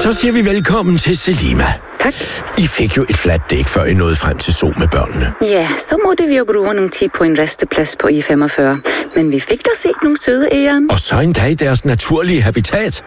Så siger vi velkommen til Selima. Tak. I fik jo et fladt dæk, før I nåede frem til Zoo med børnene. Ja, så måtte vi jo bruge nogle tid på en resteplads på I-45. Men vi fik da set nogle søde æren. Og så endda i deres naturlige habitat.